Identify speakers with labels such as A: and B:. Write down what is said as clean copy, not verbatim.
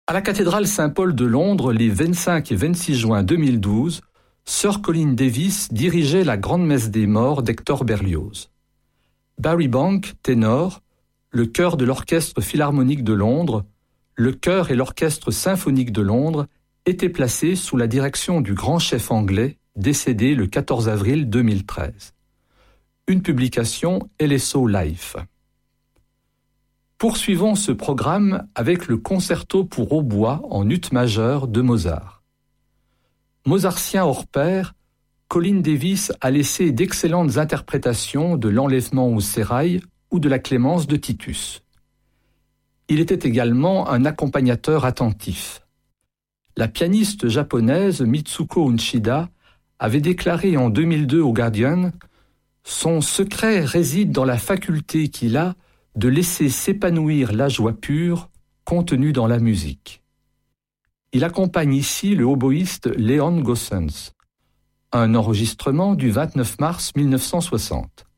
A: À la cathédrale Saint-Paul de Londres, les 25 et 26 juin 2012, Sir Colin Davis dirigeait la grande messe des morts d'Hector Berlioz. Barry Bank, ténor, le chœur de l'Orchestre philharmonique de Londres, le chœur et l'Orchestre symphonique de Londres étaient placés sous la direction du grand chef anglais, décédé le 14 avril 2013. Une publication LSO Life. Poursuivons ce programme avec le concerto pour hautbois en ut majeur de Mozart. Mozartien hors pair, Colin Davis a laissé d'excellentes interprétations de l'enlèvement au sérail ou de la clémence de Titus. Il était également un accompagnateur attentif. La pianiste japonaise Mitsuko Uchida avait déclaré en 2002 au Guardian « Son secret réside dans la faculté qu'il a de laisser s'épanouir la joie pure contenue dans la musique. » Il accompagne ici le oboïste Leon Gossens. Un enregistrement du 29 mars 1960.